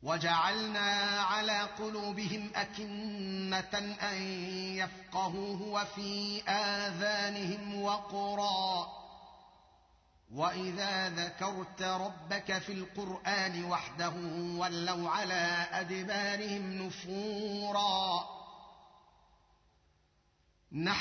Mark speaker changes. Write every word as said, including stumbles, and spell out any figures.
Speaker 1: وجعلنا على قلوبهم أكنة أن يفقهوه وفي آذانهم وقرا وإذا ذكرت ربك في القرآن وحده ولوا على أدبارهم نفورا.